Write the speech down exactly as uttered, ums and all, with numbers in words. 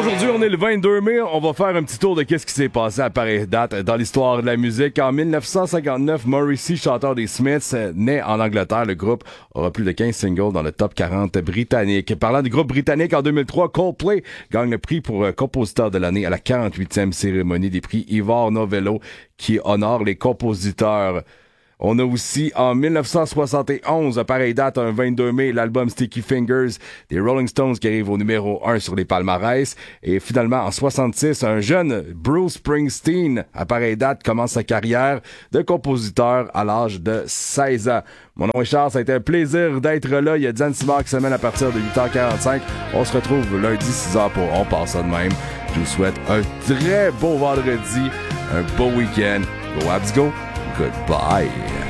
Aujourd'hui, on est le vingt-deux mai. On va faire un petit tour de qu'est-ce qui s'est passé à pareille date dans l'histoire de la musique. En dix-neuf cent cinquante-neuf, Morrissey, chanteur des Smiths, naît en Angleterre. Le groupe aura plus de quinze singles dans le top quarante britannique. Parlant du groupe britannique, en deux mille trois, Coldplay gagne le prix pour compositeur de l'année à la quarante-huitième cérémonie des prix Ivor Novello qui honore les compositeurs. On a aussi, en dix-neuf cent soixante et onze, à pareille date, un vingt-deux mai, l'album Sticky Fingers des Rolling Stones qui arrive au numéro un sur les palmarès. Et finalement, en soixante-six, un jeune Bruce Springsteen, à pareille date, commence sa carrière de compositeur à l'âge de seize ans. Mon nom est Charles, ça a été un plaisir d'être là. Il y a Diane Simard qui se mène à partir de huit heures quarante-cinq. On se retrouve lundi six heures pour On passe ça de même. Je vous souhaite un très beau vendredi, un beau week-end. Go Habs Go! Goodbye.